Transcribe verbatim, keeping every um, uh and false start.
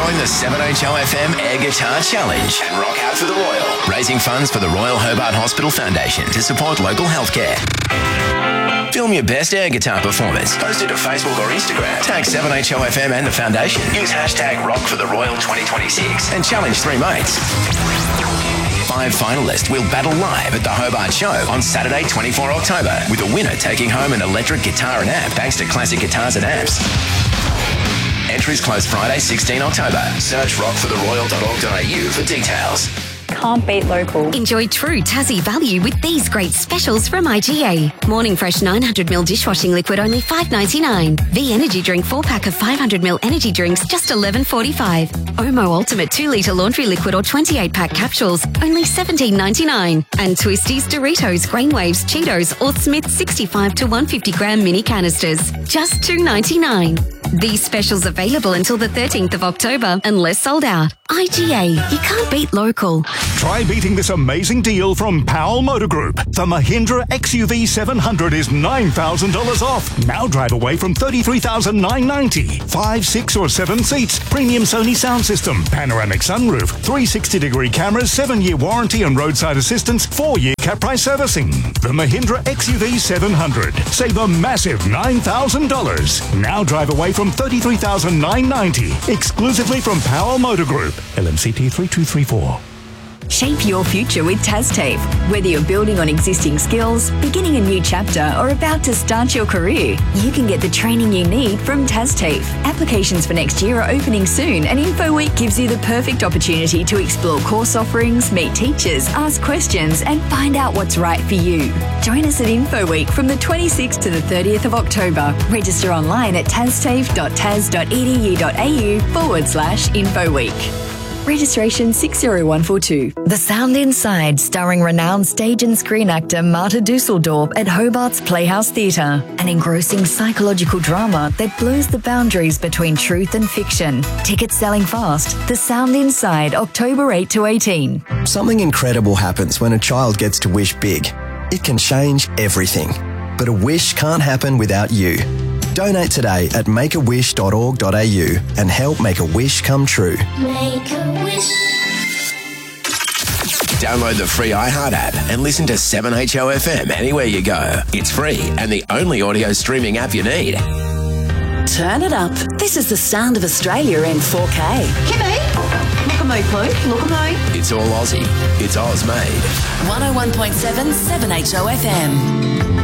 Join the seven H O F M Air Guitar Challenge and rock out for the Royal, raising funds for the Royal Hobart Hospital Foundation to support local healthcare. Film your best air guitar performance. Post it to Facebook or Instagram. Tag seven H O F M and the foundation. Use hashtag Rock for the Royal twenty twenty-six and challenge three mates. Five finalists will battle live at the Hobart Show on Saturday, the twenty-fourth of October, with a winner taking home an electric guitar and amp thanks to Classic Guitars and Amps. Entries close Friday, the sixteenth of October. Search rock for the royal dot org dot a u for details. Can't beat local. Enjoy true Tassie value with these great specials from I G A. Morning Fresh nine hundred milliliter dishwashing liquid only five ninety-nine. V Energy Drink four pack of five hundred milliliter energy drinks just eleven forty-five. Omo Ultimate two litre laundry liquid or twenty-eight pack capsules only seventeen ninety-nine. And Twisties, Doritos, Grainwaves, Cheetos or Smith sixty-five to one hundred fifty gram mini canisters just two ninety-nine. These specials available until the thirteenth of October unless sold out. I G A, you can't beat local. Try beating this amazing deal from Powell Motor Group. The Mahindra X U V seven hundred is nine thousand dollars off. Now drive away from thirty-three thousand nine hundred ninety dollars. Five, six or seven seats. Premium Sony sound system. Panoramic sunroof. three hundred sixty degree cameras. seven year warranty and roadside assistance. four year cap price servicing. The Mahindra X U V seven hundred. Save a massive nine thousand dollars. Now drive away from thirty-three thousand nine hundred ninety dollars. Exclusively from Powell Motor Group. L M C T three two three four. Shape your future with TasTAFE. Whether you're building on existing skills, beginning a new chapter, or about to start your career, you can get the training you need from TasTAFE. Applications for next year are opening soon, and InfoWeek gives you the perfect opportunity to explore course offerings, meet teachers, ask questions, and find out what's right for you. Join us at InfoWeek from the twenty-sixth to the thirtieth of October. Register online at tastafe dot tas dot e d u dot a u forward slash InfoWeek. Registration six zero one four two. The Sound Inside, starring renowned stage and screen actor Marta Dusseldorp at Hobart's Playhouse Theatre. An engrossing psychological drama that blurs the boundaries between truth and fiction. Tickets selling fast. The Sound Inside, October eighth to eighteenth. Something incredible happens when a child gets to wish big. It can change everything. But a wish can't happen without you. Donate today at make a wish dot org dot a u and help make a wish come true. Make a wish. Download the free iHeart app and listen to seven H O F M anywhere you go. It's free and the only audio streaming app you need. Turn it up. This is the sound of Australia in four K. Kimmy, look at me, please. Look at me. It's all Aussie. It's Oz made. one oh one point seven, seven H O F M.